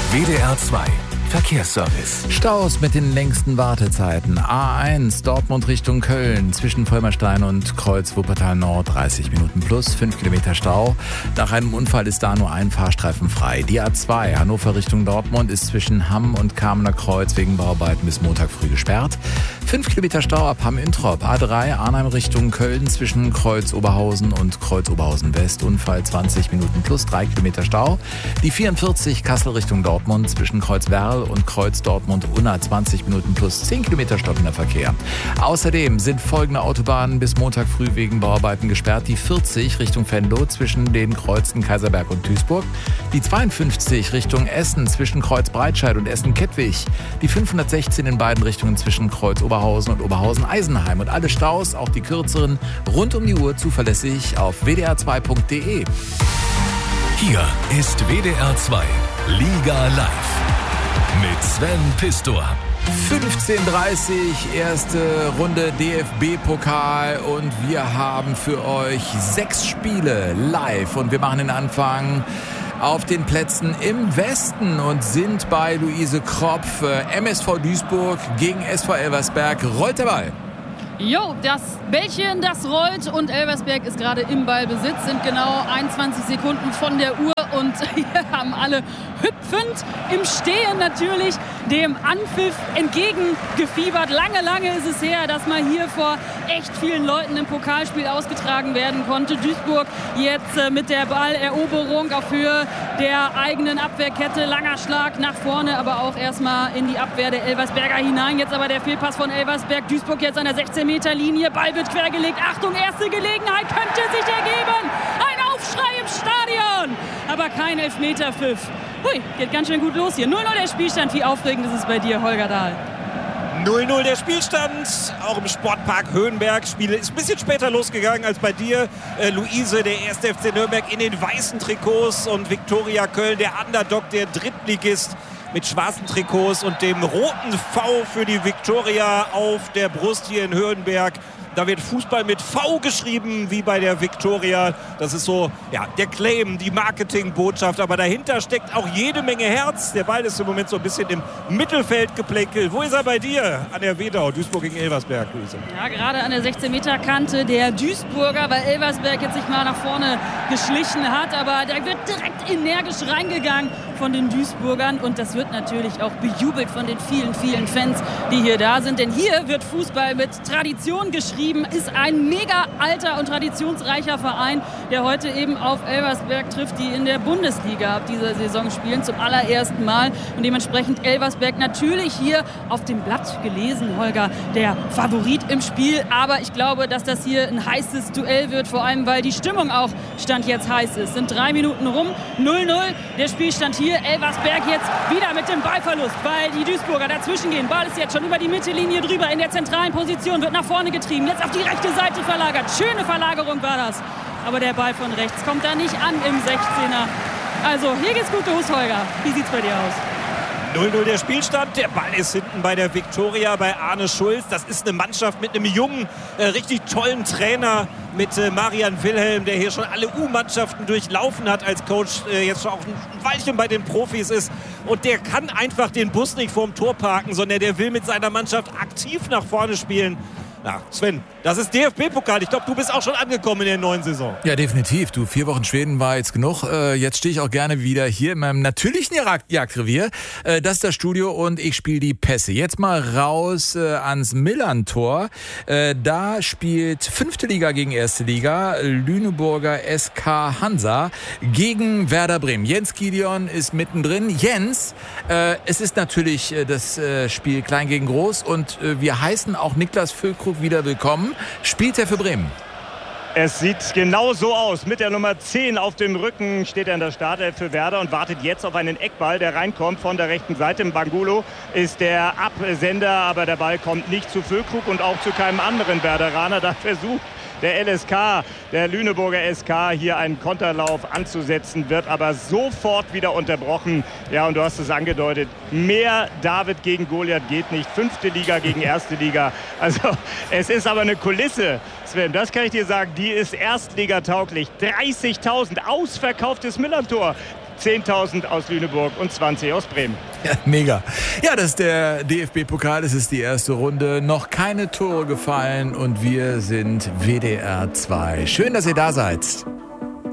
WDR 2 Verkehrsservice. Staus mit den längsten Wartezeiten. A1 Dortmund Richtung Köln zwischen Vollmerstein und Kreuz Wuppertal Nord 30 Minuten plus 5 Kilometer Stau. Nach einem Unfall ist da nur ein Fahrstreifen frei. Die A2 Hannover Richtung Dortmund ist zwischen Hamm und Kamener Kreuz wegen Bauarbeiten bis Montag früh gesperrt. 5 Kilometer Stau ab Hamm-Introp. A3 Arnhem Richtung Köln zwischen Kreuz Oberhausen und Kreuz Oberhausen West. Unfall 20 Minuten plus 3 Kilometer Stau. Die 44 Kassel Richtung Dortmund zwischen Kreuz Werl und Kreuz Dortmund-Unna 20 Minuten plus 10 Kilometer stockender Verkehr. Außerdem sind folgende Autobahnen bis Montag früh wegen Bauarbeiten gesperrt. Die 40 Richtung Venlo zwischen den Kreuzen Kaiserberg und Duisburg. Die 52 Richtung Essen zwischen Kreuz Breitscheid und Essen-Kettwig. Die 516 in beiden Richtungen zwischen Kreuz Oberhausen und Oberhausen-Eisenheim. Und alle Staus, auch die kürzeren, rund um die Uhr zuverlässig auf wdr2.de. Hier ist WDR 2 Liga Live mit Sven Pistor. 15:30 erste Runde DFB-Pokal und wir haben für euch 6 Spiele live und wir machen den Anfang auf den Plätzen im Westen und sind bei Luise Kropf. MSV Duisburg gegen SV Elversberg. Rollt der Ball. Jo, das Bällchen, das rollt und Elversberg ist gerade im Ballbesitz, sind genau 21 Sekunden von der Uhr und hier haben alle hüpfend im Stehen natürlich dem Anpfiff entgegengefiebert. Lange ist es her, dass mal hier vor echt vielen Leuten im Pokalspiel ausgetragen werden konnte. Duisburg jetzt mit der Balleroberung auf Höhe der eigenen Abwehrkette. Langer Schlag nach vorne, aber auch erstmal in die Abwehr der Elversberger hinein. Jetzt aber der Fehlpass von Elversberg. Duisburg jetzt an der 16-Meter-Linie. Ball wird quergelegt. Achtung, erste Gelegenheit könnte sich ergeben. Ein Aufschrei im Stadion. Aber kein Elfmeterpfiff. Hui, geht ganz schön gut los hier. 0-0 der Spielstand. Wie aufregend ist es bei dir, Holger Dahl? 0-0 der Spielstand, auch im Sportpark Höhenberg. Spiel ist ein bisschen später losgegangen als bei dir. Luise, der 1. FC Nürnberg in den weißen Trikots und Viktoria Köln, der Underdog, der Drittligist mit schwarzen Trikots und dem roten V für die Viktoria auf der Brust hier in Höhenberg. Da wird Fußball mit V geschrieben, wie bei der Viktoria. Das ist so, ja, der Claim, die Marketingbotschaft. Aber dahinter steckt auch jede Menge Herz. Der Ball ist im Moment so ein bisschen im Mittelfeld geplänkelt. Wo ist er bei dir? An der Wedau, Duisburg gegen Elversberg, Luise. Ja, gerade an der 16-Meter-Kante der Duisburger, weil Elversberg jetzt sich mal nach vorne geschlichen hat. Aber da wird direkt energisch reingegangen von den Duisburgern. Und das wird natürlich auch bejubelt von den vielen Fans, die hier da sind. Denn hier wird Fußball mit Tradition geschrieben. Ist ein mega alter und traditionsreicher Verein, der heute eben auf Elversberg trifft, die in der Bundesliga ab dieser Saison spielen, zum allerersten Mal. Und dementsprechend Elversberg natürlich hier auf dem Blatt gelesen, Holger, der Favorit im Spiel. Aber ich glaube, dass das hier ein heißes Duell wird, vor allem, weil die Stimmung auch Stand jetzt heiß ist. Sind 3 Minuten rum, 0-0 der Spielstand hier. Elversberg jetzt wieder mit dem Ballverlust, weil die Duisburger dazwischen gehen. Ball ist jetzt schon über die Mittellinie drüber in der zentralen Position, wird nach vorne getrieben. Jetzt auf die rechte Seite verlagert. Schöne Verlagerung war das. Aber der Ball von rechts kommt da nicht an im 16er. Also hier geht's gut los, Holger. Wie sieht's bei dir aus? 0-0 der Spielstand. Der Ball ist hinten bei der Viktoria, bei Arne Schulz. Das ist eine Mannschaft mit einem jungen, richtig tollen Trainer, mit Marian Wilhelm, der hier schon alle U-Mannschaften durchlaufen hat als Coach, jetzt schon auch ein Weilchen bei den Profis ist. Und der kann einfach den Bus nicht vorm Tor parken, sondern der will mit seiner Mannschaft aktiv nach vorne spielen. Ja, Sven, das ist DFB-Pokal. Ich glaube, du bist auch schon angekommen in der neuen Saison. Ja, definitiv. 4 Wochen Schweden war jetzt genug. Jetzt stehe ich auch gerne wieder hier in meinem natürlichen Jagdrevier. Das ist das Studio und ich spiele die Pässe. Jetzt mal raus ans Millern-Tor. Da spielt 5. Liga gegen 1. Liga. Lüneburger SK Hansa gegen Werder Bremen. Jens Gideon ist mittendrin. Jens, es ist natürlich das Spiel Klein gegen Groß und wir heißen auch Niklas Füllkrug wieder willkommen. Spielt er für Bremen? Es sieht genau so aus. Mit der Nummer 10 auf dem Rücken steht er in der Startelf für Werder und wartet jetzt auf einen Eckball, der reinkommt von der rechten Seite. Bangulo ist der Absender, aber der Ball kommt nicht zu Füllkrug und auch zu keinem anderen Werderaner. Da versucht der LSK, der Lüneburger SK, hier einen Konterlauf anzusetzen, wird aber sofort wieder unterbrochen. Ja, und du hast es angedeutet, mehr David gegen Goliath geht nicht. 5. Liga gegen 1. Liga. Also es ist aber eine Kulisse, Sven, das kann ich dir sagen, die ist erstligatauglich. 30.000, ausverkauftes Millern-Tor. 10.000 aus Lüneburg und 20 aus Bremen. Ja, mega. Ja, das ist der DFB-Pokal. Es ist die erste Runde. Noch keine Tore gefallen und wir sind WDR 2. Schön, dass ihr da seid.